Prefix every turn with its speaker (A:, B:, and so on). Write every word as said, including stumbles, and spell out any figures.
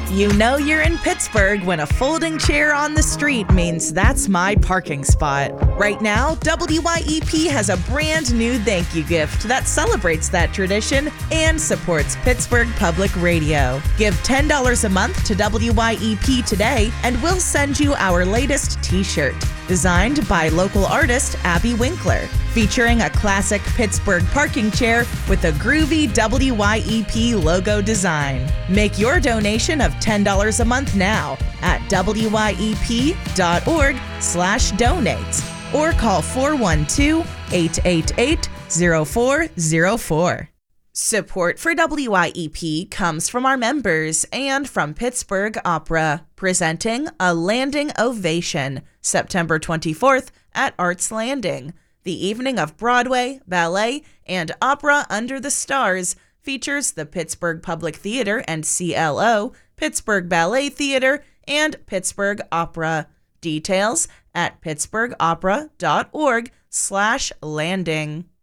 A: You know you're in Pittsburgh when a folding chair on the street means that's my parking spot. Right now, W Y E P has a brand new thank you gift that celebrates that tradition and supports Pittsburgh Public Radio. Give ten dollars a month to W Y E P today and we'll send you our latest t-shirt. Designed by local artist Abby Winkler, featuring a classic Pittsburgh parking chair with a groovy W Y E P logo design. Make your donation of ten dollars a month now at W Y E P dot org slash donate or call four one two, eight eight eight, zero four zero four. Support for W Y E P comes from our members and from Pittsburgh Opera, presenting A Landing Ovation, September twenty-fourth at Arts Landing. The evening of Broadway, ballet, and opera under the stars features the Pittsburgh Public Theater and C L O, Pittsburgh Ballet Theater, and Pittsburgh Opera. Details at pittsburgh opera dot org slash landing.